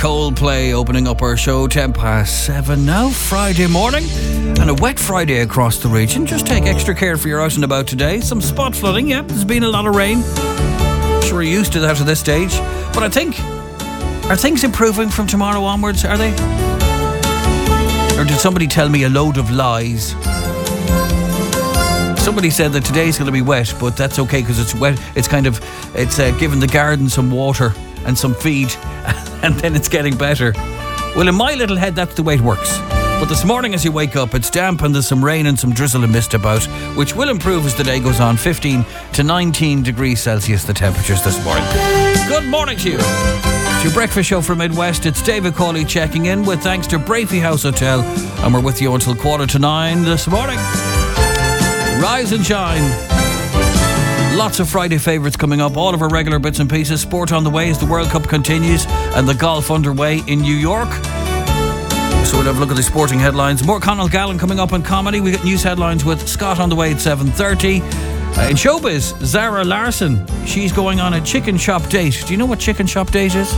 Coldplay opening up our show 7:10 now, Friday morning, and a wet Friday across the region. Just take extra care for your out and about today. Some spot flooding, there's been a lot of rain. Sure, we're used to that at this stage, but I think, are things improving from tomorrow onwards, are they? Or did somebody tell me a load of lies? Somebody said that today's going to be wet, but that's okay because it's wet. It's giving the garden some water and some feed, and then it's getting better. Well, in my little head, that's the way it works. But this morning as you wake up, it's damp and there's some rain and some drizzle and mist about, which will improve as the day goes on. 15 to 19 degrees Celsius the temperatures this morning. Good morning to you. It's your breakfast show from Midwest. It's David Cawley checking in with thanks to Brafey House Hotel, and we're with you until 8:45 this morning. Rise and shine. Lots of Friday favourites coming up. All of our regular bits and pieces. Sport on the way as the World Cup continues and the golf underway in New York. So we'll have a look at the sporting headlines. More Conall Gallen coming up on comedy. We get news headlines with Scott on the way at 7:30. In showbiz, Zara Larsson. She's going on a chicken shop date. Do you know what chicken shop date is?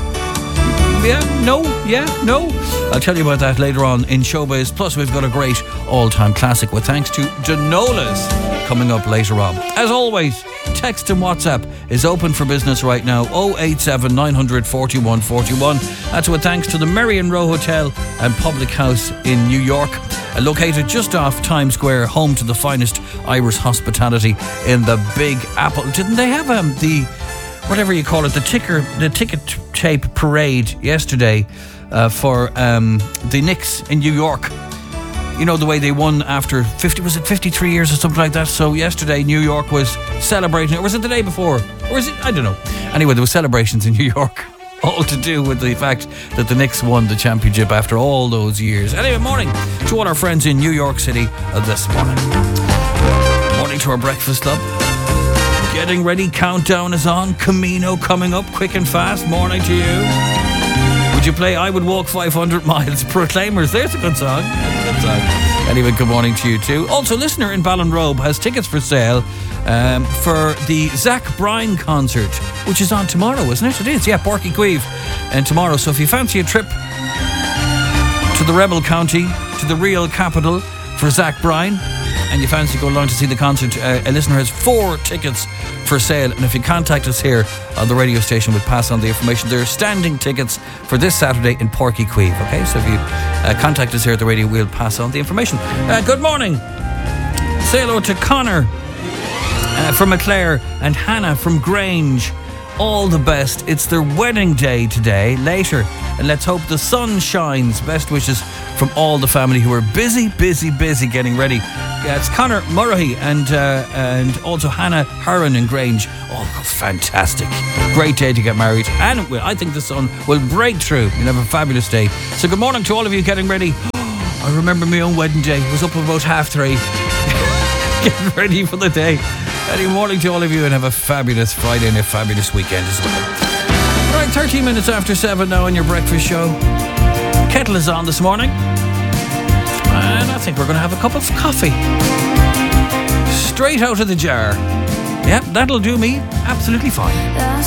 No. I'll tell you about that later on in showbiz. Plus, we've got a great all-time classic with thanks to Denola's coming up later on. As always, text and WhatsApp is open for business right now. 087 900 41 41. That's with thanks to the Merrion Row Hotel and Public House in New York, located just off Times Square, home to the finest Irish hospitality in the Big Apple. Didn't they have the whatever you call it, the ticket tape parade yesterday for the Knicks in New York? You know, the way they won after 53 years or something like that. So yesterday New York was celebrating, or was it the day before? Or is it? I don't know. Anyway, there were celebrations in New York, all to do with the fact that the Knicks won the championship after all those years. Anyway, morning to all our friends in New York City this morning. Morning to our breakfast club. Getting ready, countdown is on. Camino coming up quick and fast. Morning to you. Would you play I Would Walk 500 Miles? Proclaimers, there's a good song. Anyway, good morning to you too. Also, listener in Ballinrobe has tickets for sale for the Zach Bryan concert, which is on tomorrow, isn't it? It is, Porky Queeve. And tomorrow, so if you fancy a trip to the Rebel County, to the real capital for Zach Bryan, and you fancy going along to see the concert, a listener has 4 tickets for sale, and if you contact us here on the radio station, we'll pass on the information. There are standing tickets for this Saturday in Porky Queeve, okay? So if you contact us here at the radio, we'll pass on the information. Good morning. Say hello to Connor from McClare and Hannah from Grange. All the best. It's their wedding day today, later, and let's hope the sun shines. Best wishes from all the family who are busy getting ready. It's Connor Murray and also Hannah Heron in Grange. Oh, fantastic. Great day to get married, and I think the sun will break through. You'll have a fabulous day. So good morning to all of you getting ready. I remember my own wedding day. It was up about 3:30 getting ready for the day. Good morning to all of you, and have a fabulous Friday and a fabulous weekend as well. Right, 13 minutes after 7 now on your breakfast show. Kettle is on this morning, and I think we're going to have a cup of coffee straight out of the jar. Yep, that'll do me absolutely fine.